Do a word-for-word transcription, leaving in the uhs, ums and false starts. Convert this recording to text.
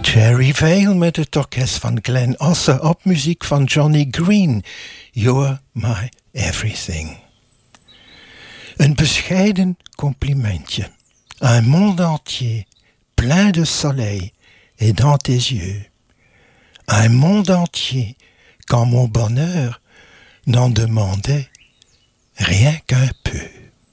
Cherry Vale met het orkest van Glenn Osser op muziek van Johnny Green. You're my everything. Een bescheiden complimentje. Un monde entier, plein de soleil, est dans tes yeux. Un monde entier, quand mon bonheur n'en demandait rien qu'un peu.